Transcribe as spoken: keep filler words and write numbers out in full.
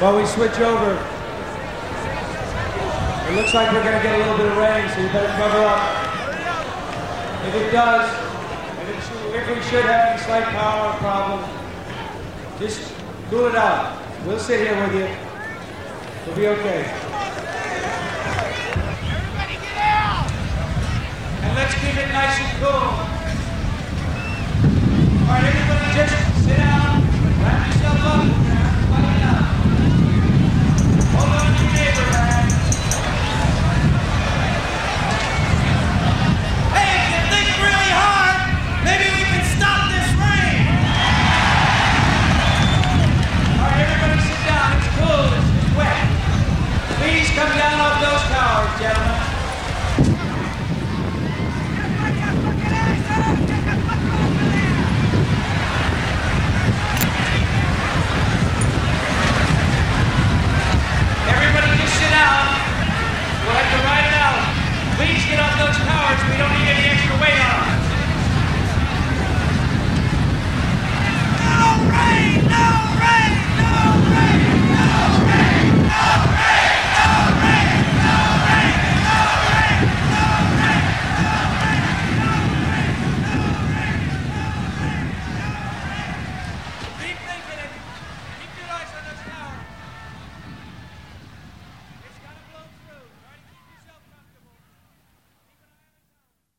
while we switch over. It looks like we're going to get a little bit of rain, so you better cover up. If it does, and if, if we should have any slight power problem, just cool it out. We'll sit here with you. We'll be okay. Everybody get out! And let's keep it nice and cool. All right, everybody just sit down, wrap yourself up.